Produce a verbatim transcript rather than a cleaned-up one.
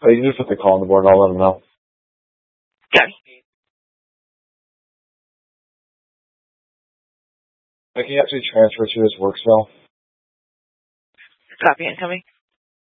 Oh, you can just put the call on the board. I'll let them know. Okay. I can actually transfer to his work cell. Copy incoming.